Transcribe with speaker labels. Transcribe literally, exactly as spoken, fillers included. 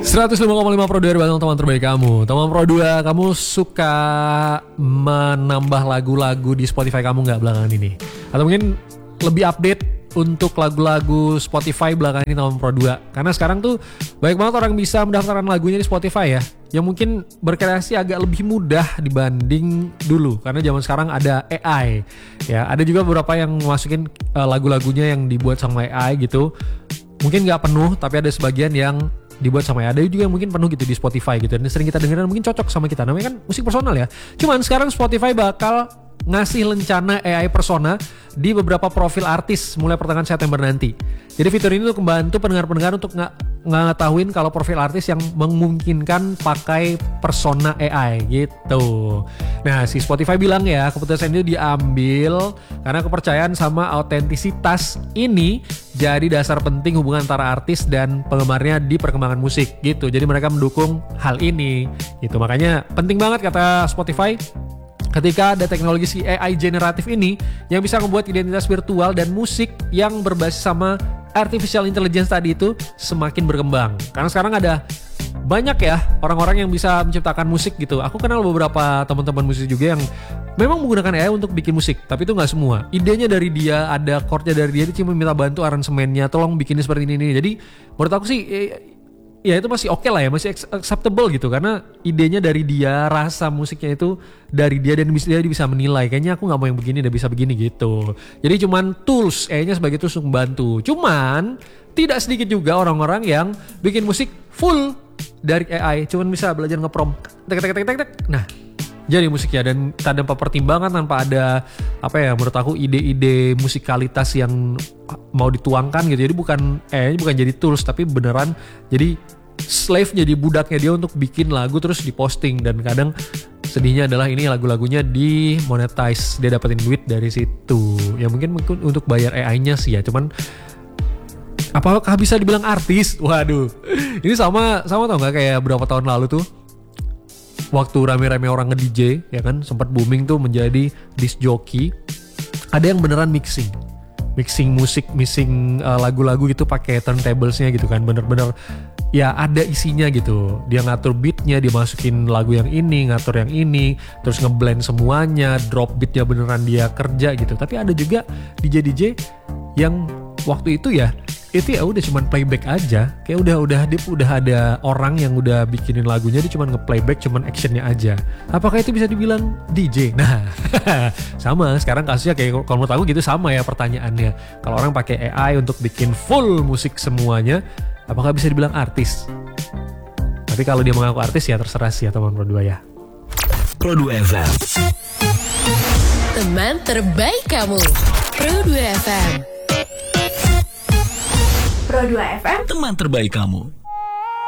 Speaker 1: seratus lima koma lima Pro dua bareng teman terbaik kamu. Teman Pro dua, kamu suka menambah lagu-lagu di Spotify kamu gak belakangan ini? Atau mungkin lebih update untuk lagu-lagu Spotify belakangan ini teman Pro dua? Karena sekarang tuh banyak banget orang bisa mendaftarkan lagunya di Spotify ya, yang mungkin berkreasi agak lebih mudah dibanding dulu. Karena zaman sekarang ada A I ya. Ada juga beberapa yang masukin uh, lagu-lagunya yang dibuat sama A I gitu. Mungkin gak penuh, tapi ada sebagian yang dibuat sama A I. Ada juga yang mungkin penuh gitu di Spotify gitu. Dan sering kita dengerin mungkin cocok sama kita. Namanya kan musik personal ya. Cuman sekarang Spotify bakal ngasih lencana A I persona di beberapa profil artis mulai pertengahan September nanti. Jadi fitur ini untuk membantu pendengar-pendengar untuk nggak ngetahuin kalau profil artis yang memungkinkan pakai persona A I gitu. Nah, si Spotify bilang ya, keputusan ini diambil karena kepercayaan sama autentisitas ini jadi dasar penting hubungan antara artis dan penggemarnya di perkembangan musik gitu. Jadi mereka mendukung hal ini gitu. Makanya penting banget kata Spotify ketika ada teknologi si A I generatif ini yang bisa membuat identitas virtual dan musik yang berbasis sama artificial intelligence tadi itu semakin berkembang. Karena sekarang ada banyak ya orang-orang yang bisa menciptakan musik gitu. Aku kenal beberapa teman-teman musisi juga yang memang menggunakan A I untuk bikin musik, tapi itu nggak semua. Idenya dari dia, ada chordnya dari dia, dia cuma minta bantu aransemennya, tolong bikinnya seperti ini, ini. Jadi menurut aku sih ya itu masih oke okay lah ya, masih acceptable gitu. Karena idenya dari dia, rasa musiknya itu dari dia, dan dia bisa menilai. Kayaknya aku gak mau yang begini, udah bisa begini gitu. Jadi cuman tools, kayaknya sebagai tools untuk membantu. Cuman tidak sedikit juga orang-orang yang bikin musik full dari A I. Cuman bisa belajar ngeprom, tek tek tek tek tek. Nah, jadi musiknya dan tanpa pertimbangan, tanpa ada apa ya, menurut aku ide-ide musikalitas yang mau dituangkan gitu. Jadi bukan eh bukan jadi tools, tapi beneran jadi slave, jadi budaknya dia untuk bikin lagu terus diposting. Dan kadang sedihnya adalah ini lagu-lagunya di monetize, dia dapetin duit dari situ. Ya mungkin mungkin untuk bayar A I-nya sih ya. Cuman apakah bisa dibilang artis? Waduh, ini sama sama tau nggak kayak berapa tahun lalu tuh, waktu rame-rame orang nge-D J ya kan, sempat booming tuh menjadi disc jockey. Ada yang beneran mixing mixing musik, mixing uh, lagu-lagu gitu pakai turntablesnya gitu kan, bener-bener ya ada isinya gitu. Dia ngatur beatnya, dia masukin lagu yang ini, ngatur yang ini, terus ngeblend semuanya, drop beatnya beneran dia kerja gitu. Tapi ada juga D J D J yang waktu itu ya itu ya udah cuman playback aja, kayak udah udah dia udah ada orang yang udah bikinin lagunya, dia cuman nge-playback, cuman actionnya aja. Apakah itu bisa dibilang D J? Nah, sama sekarang kasusnya kayak kalau menurut aku gitu, sama ya pertanyaannya. Kalau orang pakai A I untuk bikin full musik semuanya, apakah bisa dibilang artis? Tapi kalau dia mengaku artis ya terserah sih ya teman Pro dua ya.
Speaker 2: Pro dua F M,
Speaker 3: teman terbaik kamu. Pro dua F M. Pro dua F M,
Speaker 2: teman terbaik kamu.